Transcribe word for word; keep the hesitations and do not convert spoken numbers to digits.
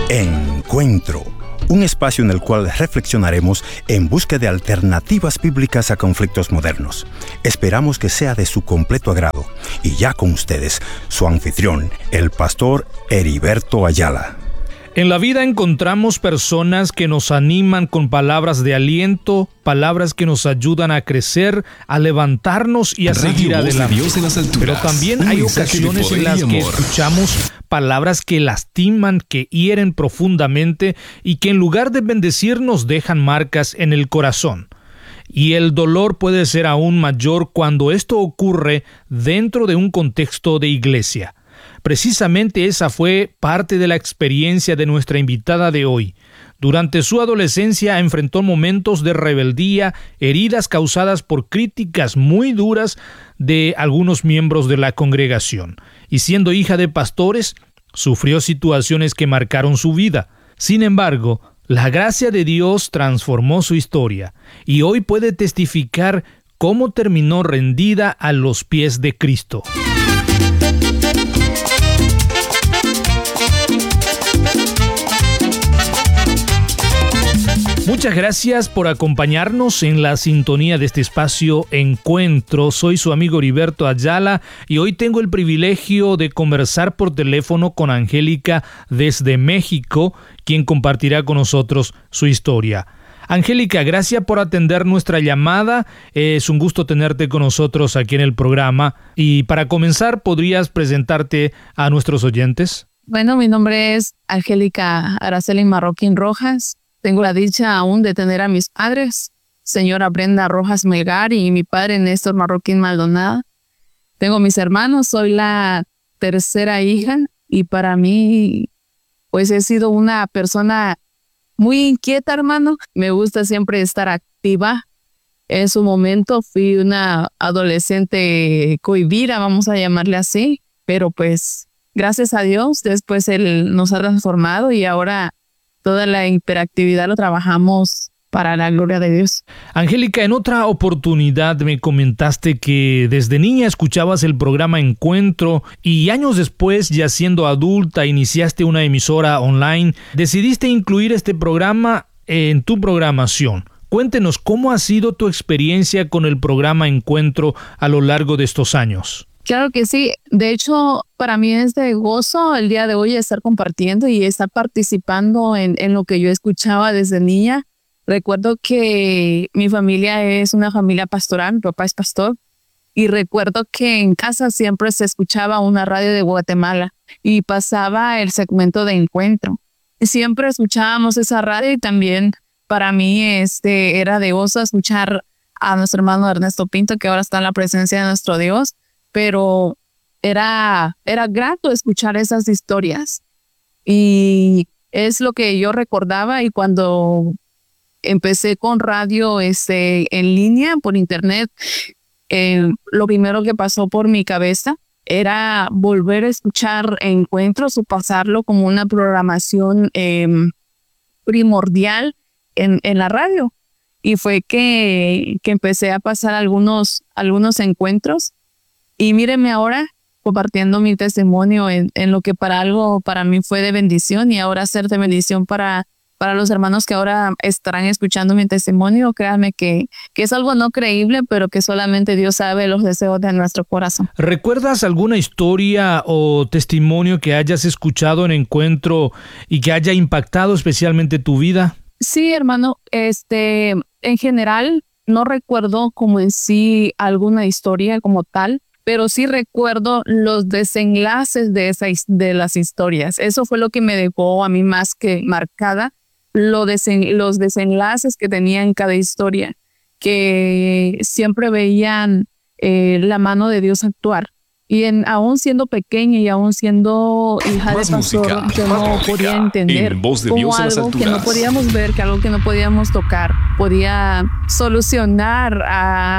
Encuentro, un espacio en el cual reflexionaremos en busca de alternativas bíblicas a conflictos modernos. Esperamos que sea de su completo agrado. Y ya con ustedes, su anfitrión, el pastor Heriberto Ayala. En la vida encontramos personas que nos animan con palabras de aliento, palabras que nos ayudan a crecer, a levantarnos y a Radio seguir Voz de adelante. Dios en las alturas. Pero también Un hay mensaje de ocasiones poder en las y que amor. escuchamos palabras que lastiman, que hieren profundamente y que en lugar de bendecirnos dejan marcas en el corazón. Y el dolor puede ser aún mayor cuando esto ocurre dentro de un contexto de iglesia. Precisamente esa fue parte de la experiencia de nuestra invitada de hoy. Durante su adolescencia enfrentó momentos de rebeldía, heridas causadas por críticas muy duras de algunos miembros de la congregación. Y siendo hija de pastores, sufrió situaciones que marcaron su vida. Sin embargo, la gracia de Dios transformó su historia y hoy puede testificar cómo terminó rendida a los pies de Cristo. Muchas gracias por acompañarnos en la sintonía de este espacio Encuentro. Soy su amigo Heriberto Ayala y hoy tengo el privilegio de conversar por teléfono con Angélica desde México, quien compartirá con nosotros su historia. Angélica, gracias por atender nuestra llamada. Es un gusto tenerte con nosotros aquí en el programa. Y para comenzar, ¿podrías presentarte a nuestros oyentes? Bueno, mi nombre es Angélica Araceli Marroquín Rojas. Tengo la dicha aún de tener a mis padres, señora Brenda Rojas Melgar y mi padre Néstor Marroquín Maldonado. Tengo mis hermanos, soy la tercera hija y para mí pues he sido una persona muy inquieta, hermano. Me gusta siempre estar activa. En su momento fui una adolescente cohibida, vamos a llamarle así, pero pues gracias a Dios después Él nos ha transformado y ahora toda la hiperactividad lo trabajamos para la gloria de Dios. Angélica, en otra oportunidad me comentaste que desde niña escuchabas el programa Encuentro y años después, ya siendo adulta, iniciaste una emisora online. Decidiste incluir este programa en tu programación. Cuéntenos, ¿cómo ha sido tu experiencia con el programa Encuentro a lo largo de estos años? Claro que sí. De hecho, para mí es de gozo el día de hoy estar compartiendo y estar participando en, en lo que yo escuchaba desde niña. Recuerdo que mi familia es una familia pastoral, mi papá es pastor, y recuerdo que en casa siempre se escuchaba una radio de Guatemala y pasaba el segmento de Encuentro. Siempre escuchábamos esa radio y también para mí este, era de gozo escuchar a nuestro hermano Ernesto Pinto, que ahora está en la presencia de nuestro Dios. Pero era, era grato escuchar esas historias y es lo que yo recordaba. Y cuando empecé con radio este, en línea, por internet, eh, lo primero que pasó por mi cabeza era volver a escuchar Encuentros o pasarlo como una programación eh, primordial en, en la radio. Y fue que, que empecé a pasar algunos, algunos encuentros. Y mírenme ahora compartiendo mi testimonio en, en lo que para algo para mí fue de bendición y ahora ser de bendición para, para los hermanos que ahora estarán escuchando mi testimonio. Créanme que, que es algo no creíble, pero que solamente Dios sabe los deseos de nuestro corazón. ¿Recuerdas alguna historia o testimonio que hayas escuchado en Encuentro y que haya impactado especialmente tu vida? Sí, hermano. Este, en general, no recuerdo como en sí alguna historia como tal, pero sí recuerdo los desenlaces de, esa, de las historias. Eso fue lo que me dejó a mí más que marcada, lo desen, los desenlaces que tenía en cada historia, que siempre veían eh, la mano de Dios actuar. Y en, aún siendo pequeña y aún siendo hija Más de pastor, música, yo más no música, podía entender en Voz de cómo Dios en las algo que no alturas. podíamos ver, que algo que no podíamos tocar, podía solucionar a